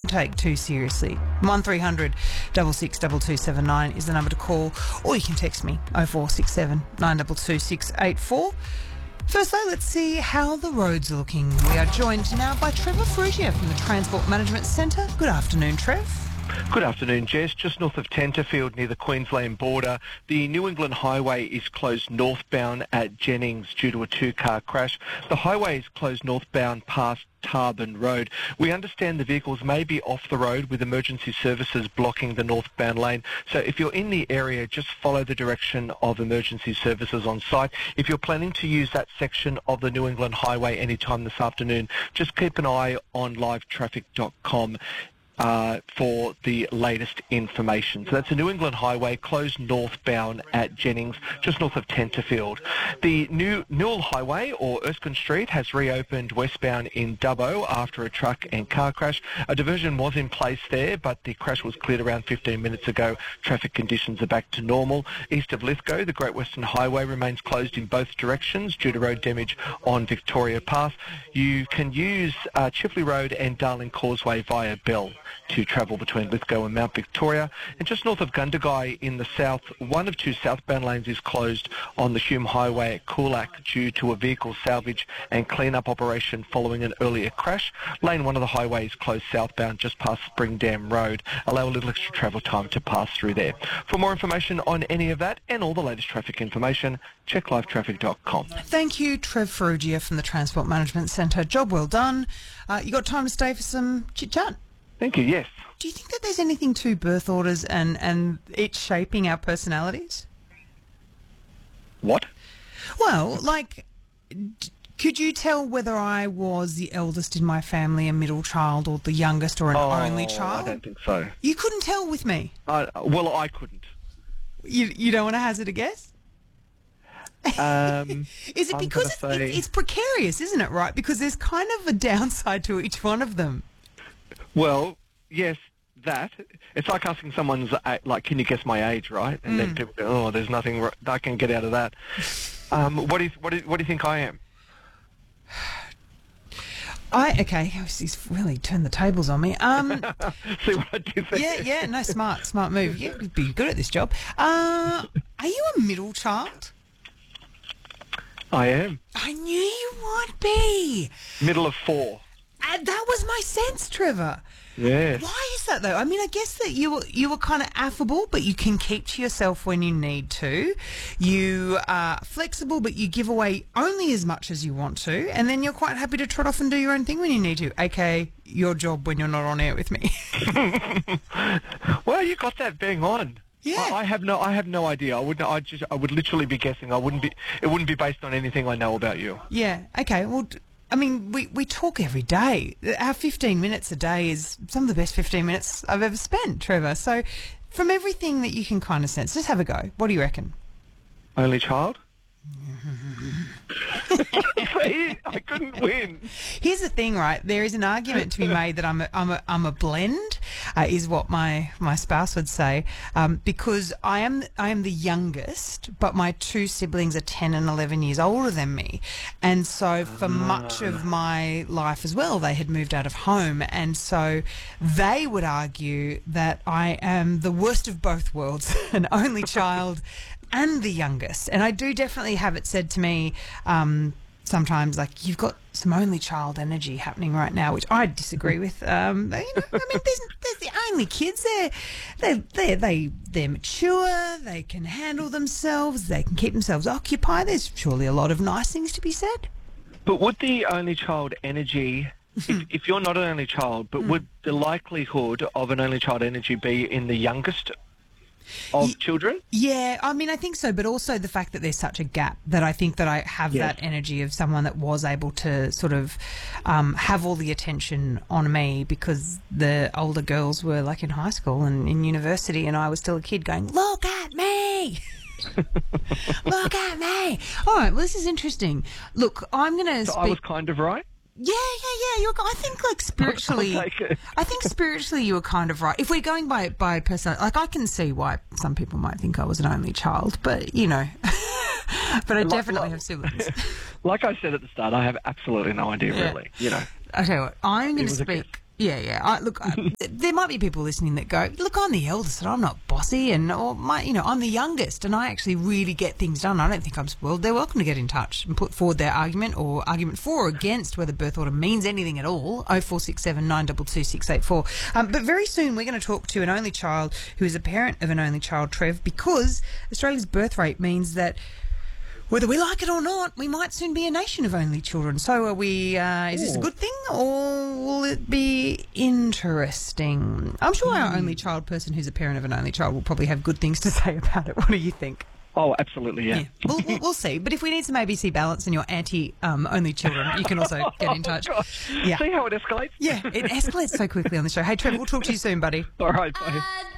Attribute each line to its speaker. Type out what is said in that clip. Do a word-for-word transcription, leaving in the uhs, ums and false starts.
Speaker 1: take too seriously. one three hundred six six two two seven nine is the number to call, or you can text me oh four six seven nine two two six eight four. First though, let's see how the roads are looking. We are joined now by Trevor Frugia from the Transport Management Centre. Good afternoon, Trev.
Speaker 2: Good afternoon, Jess. Just north of Tenterfield near the Queensland border, the New England Highway is closed northbound at Jennings due to a two-car crash. The highway is closed northbound past Tarban Road. We understand the vehicles may be off the road with emergency services blocking the northbound lane. So if you're in the area, just follow the direction of emergency services on site. If you're planning to use that section of the New England Highway anytime this afternoon, just keep an eye on live traffic dot com. Uh, for the latest information. So that's the New England Highway closed northbound at Jennings, just north of Tenterfield. The new Newell Highway, or Erskine Street, has reopened westbound in Dubbo after a truck and car crash. A diversion was in place there, but the crash was cleared around fifteen minutes ago. Traffic conditions are back to normal. East of Lithgow, the Great Western Highway remains closed in both directions due to road damage on Victoria Pass. You can use uh, Chifley Road and Darling Causeway via Bell to travel between Lithgow and Mount Victoria. And just north of Gundagai in the south, one of two southbound lanes is closed on the Hume Highway at Coolac due to a vehicle salvage and clean-up operation following an earlier crash. Lane one of the highway is closed southbound just past Spring Dam Road. Allow a little extra travel time to pass through there. For more information on any of that and all the latest traffic information, check live traffic dot com.
Speaker 1: Thank you, Trev Ferrugia from the Transport Management Centre. Job well done. Uh, you got time to stay for some chit-chat?
Speaker 2: Thank you, yes.
Speaker 1: Do you think that there's anything to birth orders and, and it shaping our personalities?
Speaker 2: What?
Speaker 1: Well, like, d- could you tell whether I was the eldest in my family, a middle child, or the youngest, or an
Speaker 2: oh,
Speaker 1: only child?
Speaker 2: I don't think so.
Speaker 1: You couldn't tell with me?
Speaker 2: I, well, I couldn't.
Speaker 1: You, you don't want to hazard a guess?
Speaker 2: Um,
Speaker 1: Is it
Speaker 2: I'm
Speaker 1: because it's,
Speaker 2: say...
Speaker 1: it, it's precarious, isn't it, right? Because there's kind of a downside to each one of them.
Speaker 2: Well, yes, that. It's like asking someone's, like, can you guess my age, right? And mm. then people go, oh, there's nothing I can get out of that. Um, what do you, what do you, what do you think I am?
Speaker 1: I, okay, he's really turned the tables on me. Um,
Speaker 2: See what I did there?
Speaker 1: Yeah, yeah, no, smart, smart move. You'd be good at this job. Uh, are you a middle child?
Speaker 2: I am.
Speaker 1: I knew you would be.
Speaker 2: Middle of four.
Speaker 1: And that was my sense, Trevor.
Speaker 2: Yeah.
Speaker 1: Why is that, though? I mean, I guess that you were, you were kind of affable, but you can keep to yourself when you need to. You are flexible, but you give away only as much as you want to. And then you're quite happy to trot off and do your own thing when you need to, aka your job when you're not on air with me.
Speaker 2: Well, you got that bang on.
Speaker 1: Yeah.
Speaker 2: I, I have no, I have no idea. I would, I just, I would literally be guessing. I wouldn't be. It wouldn't be based on anything I know about you.
Speaker 1: Yeah. Okay. Well, I mean, we, we talk every day. Our fifteen minutes a day is some of the best fifteen minutes I've ever spent, Trevor. So, from everything that you can kind of sense, just have a go. What do you reckon?
Speaker 2: Only child? See, I couldn't win.
Speaker 1: Here's the thing, right? There is an argument to be made that I'm a, I'm a, I'm a blend, uh, is what my, my spouse would say, um, because I am I am the youngest, but my two siblings are ten and eleven years older than me, and so for uh. much of my life as well, they had moved out of home, and so they would argue that I am the worst of both worlds, an only child and the youngest. And I do definitely have it said to me um, sometimes, like, you've got some only child energy happening right now, which I disagree with. Um, you know, I mean, there's, there's the only kids. They're, they they they they're mature. They can handle themselves. They can keep themselves occupied. There's surely a lot of nice things to be said.
Speaker 2: But would the only child energy, if, if you're not an only child, but mm. would the likelihood of an only child energy be in the youngest of y- children?
Speaker 1: Yeah, I mean, I think so, but also the fact that there's such a gap that I think that I have
Speaker 2: yes.
Speaker 1: that energy of someone that was able to sort of um, have all the attention on me, because the older girls were like in high school and in university, and I was still a kid going, look at me! Look at me! All right, well, this is interesting. Look, I'm going to
Speaker 2: so
Speaker 1: speak...
Speaker 2: I was kind of right?
Speaker 1: Yeah, yeah, yeah. You're, I think, like, spiritually, I think spiritually you were kind of right. If we're going by by personality, like, I can see why some people might think I was an only child, but you know, but I
Speaker 2: like,
Speaker 1: definitely
Speaker 2: like,
Speaker 1: have siblings.
Speaker 2: Like I said at the start, I have absolutely no idea, yeah. really. You know,
Speaker 1: I tell you what, I'm going to speak.
Speaker 2: A,
Speaker 1: Yeah, yeah. I, look, I, th- there might be people listening that go, look, I'm the eldest and I'm not bossy, and or my, you know, I'm the youngest and I actually really get things done. I don't think I'm spoiled. They're welcome to get in touch and put forward their argument or argument for or against whether birth order means anything at all. oh four six seven, nine two two, six eight four. Um, but very soon we're going to talk to an only child who is a parent of an only child, Trev, because Australia's birth rate means that whether we like it or not, we might soon be a nation of only children. So are we, uh, is this a good thing or will it be interesting? I'm sure our only child person who's a parent of an only child will probably have good things to say about it. What do you think?
Speaker 3: Oh, absolutely, yeah.
Speaker 1: yeah. We'll, we'll, we'll see. But if we need some A B C balance and you're anti-only um, children, you can also get in touch.
Speaker 3: Oh, yeah. See how it escalates?
Speaker 1: Yeah, it escalates so quickly on the show. Hey, Trevor, we'll talk to you soon, buddy.
Speaker 3: All right, bye.